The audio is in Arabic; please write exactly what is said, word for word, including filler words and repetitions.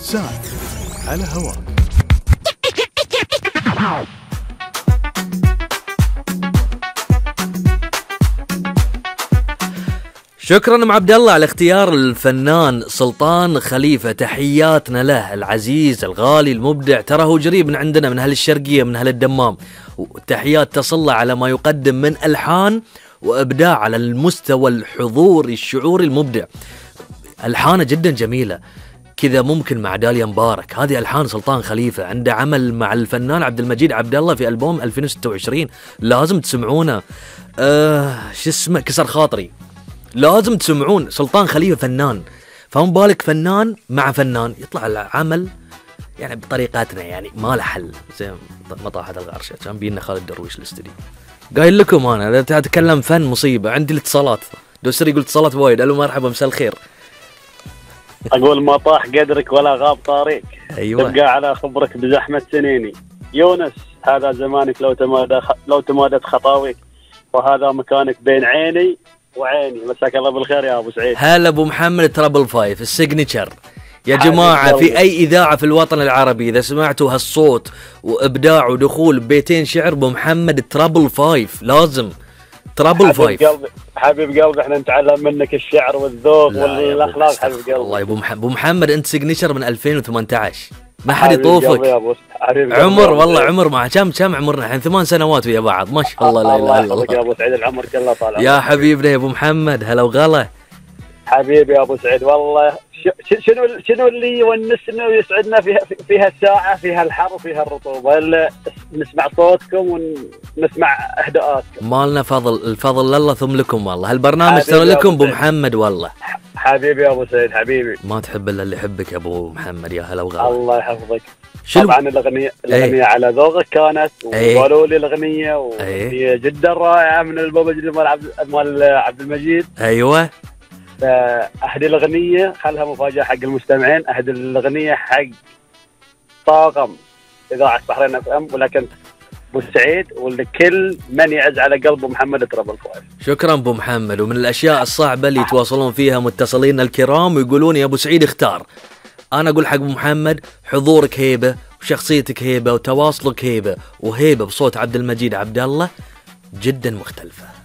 ساعة على هواك. شكرا ام عبد الله على اختيار الفنان سلطان خليفة. تحياتنا له العزيز الغالي المبدع، ترى هو قريب من عندنا، من اهل الشرقية، من اهل الدمام. وتحيات تصل على ما يقدم من الحان وابداع على المستوى الحضوري الشعوري المبدع. الحانه جدا جميله كذا، ممكن مع داليا مبارك. هذه الحان سلطان خليفة. عنده عمل مع الفنان عبد المجيد عبد الله في ألبوم ألفين وستة وعشرين، لازم تسمعونه. أه شو اسمه، كسر خاطري، لازم تسمعون. سلطان خليفة فنان، فهم بالك فنان مع فنان يطلع العمل يعني بطريقتنا، يعني ما له حل. زي مطاحة الغرشة كان بينا خالد درويش الاستديو. قايل لكم انا اذا تتكلم فن مصيبة. عندي الاتصالات، دوسري يقول اتصالات وايد. الو مرحبا، مساء الخير. اقول ما طاح قدرك ولا غاب طاريك. ايوه، تبقى على خبرك بزحمة سنيني. يونس هذا زمانك لو تمادى لو تمادت خطاويك، وهذا مكانك بين عيني وعيني. مساك الله بالخير يا ابو سعيد. هلا ابو محمد ترابل فايف السيجنتشر. يا جماعة في أي إذاعة في الوطن العربي إذا سمعتوا هالصوت وإبداع ودخول بيتين شعر بمحمد ترابل فايف، لازم ترابل فايف. حبيب قلبي حبيب قلبي، احنا نتعلم منك الشعر والذوق والأخلاق. حبيب قلبي الله يا أبو محمد. أبو محمد أنت سيجنتشر من ألفين وثمانية عشر، ما حد يطوفك. عمر والله عمر مع كم كم عمرنا الحين؟ ثمان سنوات ويا بعض، ما شاء الله. لا الله يحفظك يا أبو سعيد، العمر كله طال. يا حبيبنا يا أبو محمد، هلا وغلا حبيبي يا ابو سعيد. والله شنو شنو اللي يونسنا ويسعدنا فيها فيها الساعه، فيها الحر وفيها الرطوبه، نسمع صوتكم ونسمع اهداءاتكم. مالنا فضل، الفضل لله ثم لكم. والله هالبرنامج ترى لكم ابو محمد. والله حبيبي يا ابو سعيد، حبيبي. ما تحب الا اللي يحبك يا ابو محمد. يا هلا وغلا. الله يحفظك. شنو؟ طبعا الاغنيه الاغنيه ايه؟ على ذوقك كانت، ايه؟ وقالوا لي الاغنيه واغنيه ايه؟ جدا رائعه من البابا مال عبد مال عبد المجيد. ايوه، أهدي الأغنية، خلها مفاجأة حق المستمعين. أهدي الأغنية حق طاقم إذاعة بحرين اف ام، ولكن أبو سعيد ولكل من يعز على قلبه محمد ترابل فايف. شكرا أبو محمد. ومن الأشياء الصعبة اللي يتواصلون فيها متصلين الكرام ويقولون يا أبو سعيد اختار. أنا أقول حق أبو محمد حضورك هيبة وشخصيتك هيبة وتواصلك هيبة وهيبة بصوت عبد المجيد عبد الله جدا مختلفة.